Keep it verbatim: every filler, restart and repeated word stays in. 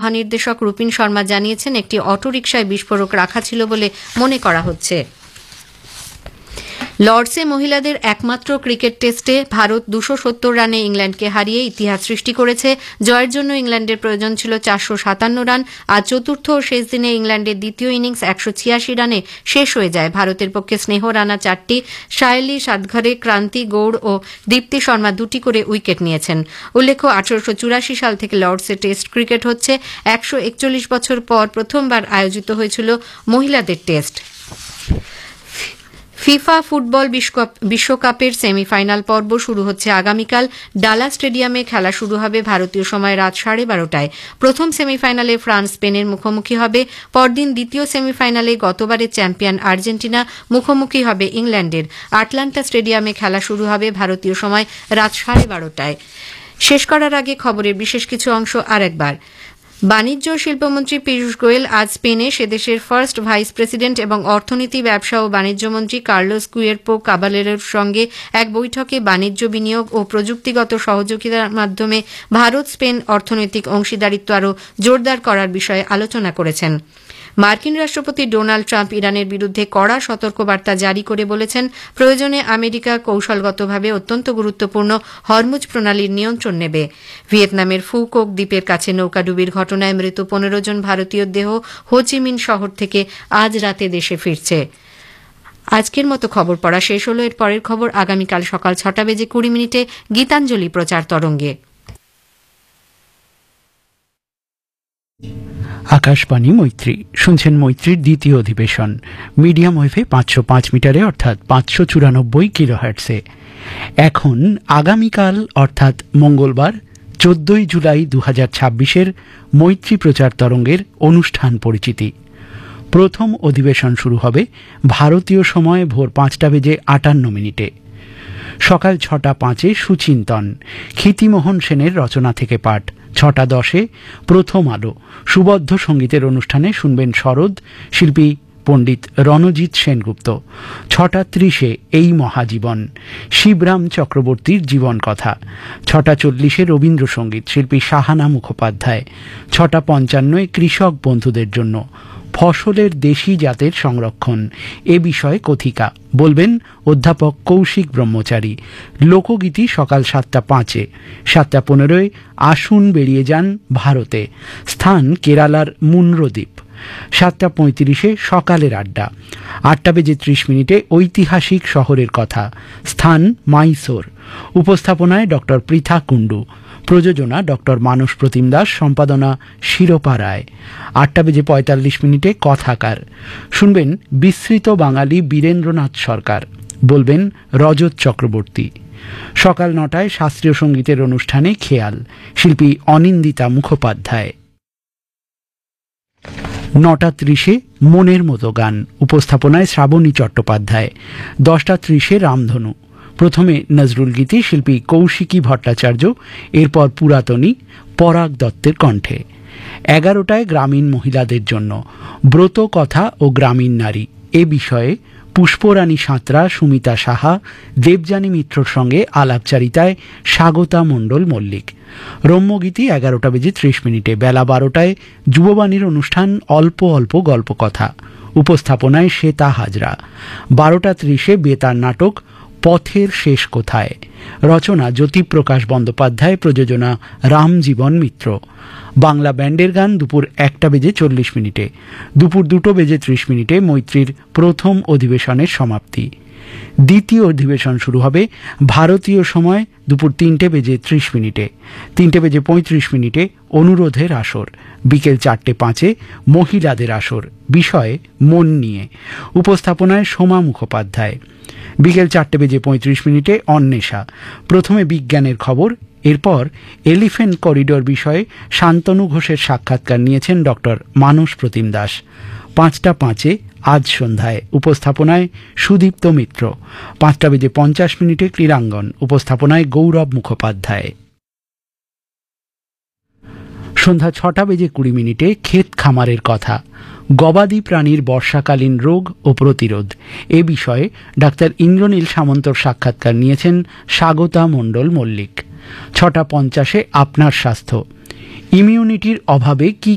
মহানির্দেশক রুপিন শর্মা জানিয়েছেন একটি অটোরিকশায় বিস্ফোরক রাখা ছিল বলে মনে করা হচ্ছে। লর্ডসে মহিলাদের একমাত্র ক্রিকেট টেস্টে ভারত দুশো সত্তর রানে ইংল্যান্ডকে হারিয়ে ইতিহাস সৃষ্টি করেছে। জয়ের জন্য ইংল্যান্ডের প্রয়োজন ছিল চারশো সাতান্ন রান। আজ চতুর্থ ও শেষ দিনে ইংল্যান্ডের দ্বিতীয় ইনিংস একশো ছিয়াশি রানে শেষ হয়ে যায়। ভারতের পক্ষে স্নেহ রানা চারটি, সায়লি সাতঘরে, ক্রান্তি গৌড় ও দীপ্তি শর্মা দুটি করে উইকেট নিয়েছেন। উল্লেখ্য, আঠারোশো চুরাশি সাল থেকে লর্ডসে টেস্ট ক্রিকেট হচ্ছে। একশো একচল্লিশ বছর পর প্রথমবার আয়োজিত হয়েছিল মহিলাদের টেস্ট। ফিফা ফুটবল বিশ্বকাপের সেমিফাইনাল পর্ব শুরু হচ্ছে আগামীকাল। ডালাস স্টেডিয়ামে খেলা শুরু হবে ভারতীয় সময় রাত সাড়ে বারোটায়। প্রথম সেমিফাইনালে ফ্রান্স স্পেনের মুখোমুখি হবে। পরদিন দ্বিতীয় সেমিফাইনালে গতবারের চ্যাম্পিয়ন আর্জেন্টিনা মুখোমুখি হবে ইংল্যান্ডের। আটলান্টা স্টেডিয়ামে খেলা শুরু হবে ভারতীয় সময় রাত সাড়ে বারোটায়। শেষ করার আগে খবরের বিশেষ কিছু অংশ আরেকবার। বাণিজ্য ও শিল্পমন্ত্রী পীযূষ গোয়েল আজ স্পেনে সেদেশের ফার্স্ট ভাইস প্রেসিডেন্ট এবং অর্থনীতি, ব্যবসা ও বাণিজ্যমন্ত্রী কার্লোস কুয়ের্পো কাবালেরোর সঙ্গে এক বৈঠকে বাণিজ্য, বিনিয়োগ ও প্রযুক্তিগত সহযোগিতার মাধ্যমে ভারত স্পেন অর্থনৈতিক অংশীদারিত্ব আরও জোরদার করার বিষয়ে আলোচনা করেছেন। মার্কিন রাষ্ট্রপতি ডোনাল্ড ট্রাম্প ইরানের বিরুদ্ধে কড়া সতর্কবার্তা জারি করে বলেছেন, প্রয়োজনে আমেরিকা কৌশলগতভাবে অত্যন্ত গুরুত্বপূর্ণ হরমুজ প্রণালীর নিয়ন্ত্রণ নেবে। ভিয়েতনামের ফুকক দ্বীপের কাছে নৌকাডুবির ঘটনায় মৃত পনেরো জন ভারতীয় দেহ হোচিমিন শহর থেকে আজ রাতে দেশে ফিরছে। আজকের মতো খবর পড়া শেষ হল। এর পরের খবর আগামীকাল সকাল ছটা বেজে কুড়ি মিনিটে গীতাঞ্জলি প্রচার তরঙ্গে। আকাশবাণী মৈত্রী শুনছেন। মৈত্রীর দ্বিতীয় অধিবেশন মিডিয়াম ওয়েভে পাঁচশো পাঁচ মিটারে অর্থাৎ পাঁচশো চুরানব্বই কিলোহার্টসে। এখন আগামীকাল অর্থাৎ মঙ্গলবার চোদ্দই জুলাই দু হাজার ছাব্বিশের মৈত্রী প্রচার তরঙ্গের অনুষ্ঠান পরিচিতি। প্রথম অধিবেশন শুরু হবে ভারতীয় সময় ভোর পাঁচটা বেজে আটান্ন মিনিটে। সকাল ছটা পাঁচে সুচিন্তন, ক্ষিতিমোহন সেনের রচনা থেকে পাঠ। ছটা দশে প্রথম আলো, সুবদ্ধ সঙ্গীতের অনুষ্ঠানে শুনবেন সরোদ, শিল্পী পণ্ডিত রণজিৎ সেনগুপ্ত। ছটা ত্রিশে এই মহাজীবন, শিবরাম চক্রবর্তীর জীবন কথা। ছটা চল্লিশে রবীন্দ্রসঙ্গীত, শিল্পী সাহানা মুখোপাধ্যায়। ছটা পঞ্চান্নয় কৃষক বন্ধুদের জন্য ফসলের দেশি জাতের সংরক্ষণ এ বিষয়ে কথিকা, বলবেন অধ্যাপক কৌশিক ব্রহ্মচারী। লোকগীতি সকাল সাতটা পাঁচে। সাতটা পনেরোয় আসুন বেরিয়ে যান ভারতে, স্থান কেরালার মুন্দ্রদ্বীপ। সাতটা পঁয়ত্রিশে সকালের আড্ডা। আটটা বেজে ত্রিশ মিনিটে ঐতিহাসিক শহরের কথা, স্থান মাইসোর। উপস্থাপনায় ডক্টর পৃথা কুণ্ডু। প্রযোজনা ডক্টর মানস প্রতিম দাস, সম্পাদনা শিরোপা রায়। আটটা বেজে পঁয়তাল্লিশ মিনিটে কথাকার, শুনবেন বিস্মৃত বাঙালি বীরেন্দ্রনাথ সরকার, বলবেন রজত চক্রবর্তী। সকাল নটায় শাস্ত্রীয় সঙ্গীতের অনুষ্ঠানে খেয়াল, শিল্পী অনিন্দিতা মুখোপাধ্যায়। নটা ত্রিশে মনের মতো গান, উপস্থাপনায় শ্রাবণী চট্টোপাধ্যায়। দশটা ত্রিশে রামধনু। প্রথমে নজরুল গীতি, শিল্পী কৌশিকী ভট্টাচার্য, এরপর পুরাতনী পরাগ দত্তের কণ্ঠে। এগারোটায় গ্রামীণ মহিলাদের জন্য ব্রত কথা ও গ্রামীণ নারী এ বিষয়ে পুষ্পরানী সাঁতরা, সুমিতা সাহা, দেবযানী মিত্রর সঙ্গে আলাপচারিতায় স্বাগতা মণ্ডল মল্লিক। রম্যগীতি এগারোটা বেজে ত্রিশ মিনিটে। বেলা বারোটায় যুববাণীর অনুষ্ঠান অল্প অল্প গল্প কথা, উপস্থাপনায় শ্বেতা হাজরা। বারোটা ত্রিশে বেতার নাটক পথের শেষ কোথায়, রচনা জ্যোতিপ্রকাশ বন্দ্যোপাধ্যায়, প্রযোজনা রামজীবন মিত্র। বাংলা ব্যান্ডের গান দুপুর একটা বেজে চল্লিশ মিনিটে। দুপুর দুটো বেজে ত্রিশ মিনিটে মৈত্রীর প্রথম অধিবেশনের সমাপ্তি। দ্বিতীয় অধিবেশন শুরু হবে ভারতীয় সময় দুপুর তিনটে বেজে ত্রিশ মিনিটে। তিনটে বেজে পঁয়ত্রিশ মিনিটে অনুরোধের আসর। বিকেল চারটে পাঁচে মহিলাদের আসর, বিষয় মন নিয়ে। উপস্থাপনায় সোমা মুখোপাধ্যায়। বিকেল চারটে বেজে পঁয়ত্রিশ মিনিটে অন্বেষা। প্রথমে বিজ্ঞানের খবর, এরপর এলিফ্যান্ট করিডোর বিষয়ে শান্তনু ঘোষের সাক্ষাৎকার নিয়েছেন ডক্টর মানস প্রতিম দাস। পাঁচটা পাঁচে আজ সন্ধ্যায়, উপস্থাপনায় সুদীপ্ত মিত্র। পাঁচটা বেজে পঞ্চাশ মিনিটে ক্রীড়াঙ্গন, উপস্থাপনায় গৌরব মুখোপাধ্যায়। সন্ধ্যা ছটা বেজে কুড়ি মিনিটে ক্ষেত খামারের কথা, গবাদি প্রাণীর বর্ষাকালীন রোগ ও প্রতিরোধ এ বিষয়ে ডাক্তার ইন্দ্রনীল সামন্তর সাক্ষাৎকার নিয়েছেন স্বাগতা মণ্ডল মল্লিক। ছটা পঞ্চাশে আপনার স্বাস্থ্য, ইমিউনিটির অভাবে কি